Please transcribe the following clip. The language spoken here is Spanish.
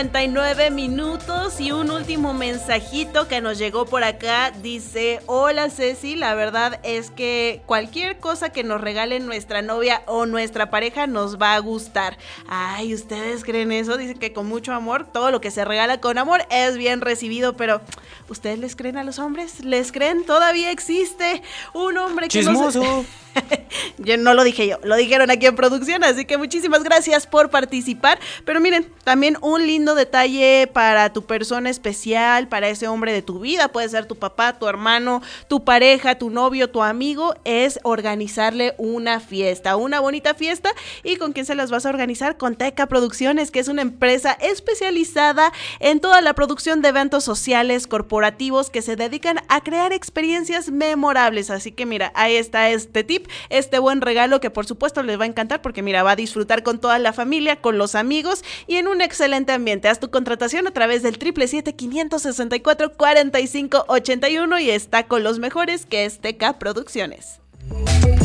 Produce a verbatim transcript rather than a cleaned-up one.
treinta y nueve minutos y un último mensajito que nos llegó por acá. Dice: hola Ceci, la verdad es que cualquier cosa que nos regale nuestra novia o nuestra pareja nos va a gustar. Ay, ¿ustedes creen eso? Dicen que con mucho amor, todo lo que se regala con amor es bien recibido, pero ¿ustedes les creen a los hombres? ¿Les creen? Todavía existe un hombre que ¡chismoso! no se... Yo no lo dije yo, lo dijeron aquí en producción, así que muchísimas gracias por participar. Pero miren, también un lindo detalle para tu persona especial, para ese hombre de tu vida, puede ser tu papá, tu hermano, tu pareja, tu novio, tu amigo, es organizarle una fiesta, una bonita fiesta. ¿Y con quién se las vas a organizar? Con Teca Producciones, que es una empresa especializada en toda la producción de eventos sociales, corporativos, que se dedican a crear experiencias memorables. Así que mira, ahí está este tip, este buen regalo que por supuesto les va a encantar, porque mira, va a disfrutar con toda la familia, con los amigos y en un excelente ambiente. Haz tu contratación a través del siete siete siete, cinco seis cuatro, cuatro cinco ocho uno y está con los mejores, que es Teca Producciones.